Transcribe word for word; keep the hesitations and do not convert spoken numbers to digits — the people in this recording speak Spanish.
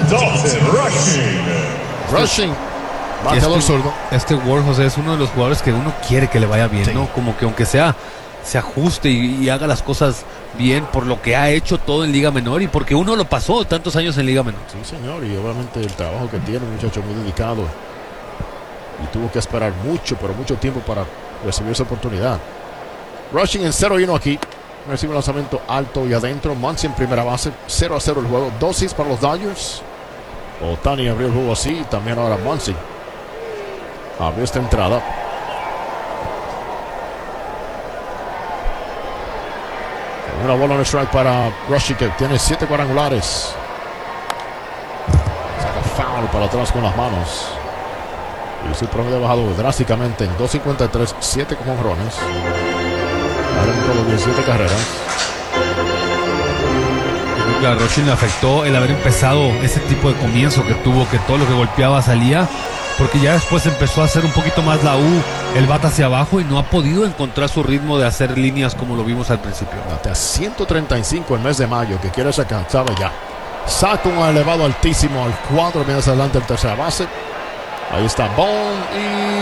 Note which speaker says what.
Speaker 1: Rushing. Bateador
Speaker 2: este,
Speaker 1: zurdo.
Speaker 2: Este Ward, José, es uno de los jugadores que uno quiere que le vaya bien,
Speaker 1: Sí.
Speaker 2: ¿no? Como que aunque sea, se ajuste y, y haga las cosas bien por lo que ha hecho todo en Liga Menor y porque uno lo pasó tantos años en Liga Menor.
Speaker 1: Sí, señor, y obviamente el trabajo que tiene, un muchacho muy dedicado. Y tuvo que esperar mucho, pero mucho tiempo para recibir esa oportunidad. Rushing en cero y uno aquí. Recibe un lanzamiento alto y adentro. Muncy en primera base. cero a cero el juego. Dosis para los Dodgers. Ohtani abrió el juego así. También ahora Muncy abrió esta entrada. Una bola en el strike para Rushing, que tiene siete cuadrangulares. Saca foul para atrás con las manos. Y su promedio ha bajado drásticamente en dos cincuenta y tres, siete jonrones. Ahora en todo diecisiete carreras.
Speaker 2: Yo creo que a Rushing le afectó el haber empezado ese tipo de comienzo que tuvo, que todo lo que golpeaba salía, porque ya después empezó a hacer un poquito más la U, el bat hacia abajo, y no ha podido encontrar su ritmo de hacer líneas como lo vimos al principio.
Speaker 1: Hasta ciento treinta y cinco el mes de mayo, que quiere sacar, sabe ya. Saca un elevado altísimo al cuadro, mientras adelante en tercera base. Ahí está Bond y